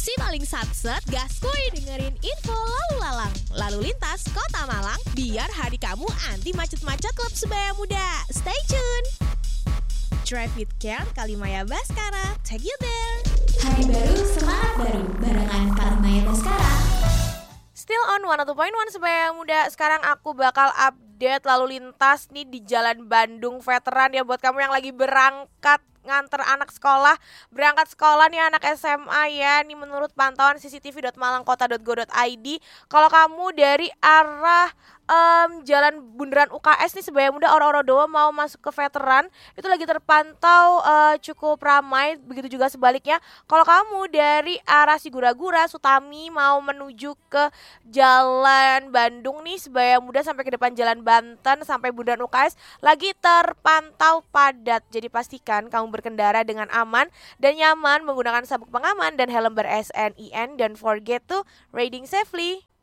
Si paling satset gaskuy dengerin info lalu lalang lalu lintas Kota Malang biar hari kamu anti macet-macet klub sebaya muda. Stay tune. Drive with Care Kalimaya Baskara, take you there. Hari baru, semangat baru, barengan Kalimaya Baskara. Still on 102.1 sebaya muda. Sekarang aku bakal update lalu lintas nih di Jalan Bandung Veteran ya buat kamu yang lagi berangkat nganter anak sekolah, berangkat sekolah nih anak SMA ya. Nih menurut pantauan cctv.malangkota.go.id, kalau kamu dari arah Jalan Bundaran UKS nih sebaya muda Oro-Oro Dowo mau masuk ke Veteran itu lagi terpantau cukup ramai. Begitu juga sebaliknya kalau kamu dari arah Sigura-Gura Sutami mau menuju ke Jalan Bandung nih sebaya muda sampai ke depan Jalan Banten sampai Bundaran UKS lagi terpantau padat. Jadi pastikan kamu berkendara dengan aman dan nyaman menggunakan sabuk pengaman dan helm ber-SNIN. Don't forget to riding safely.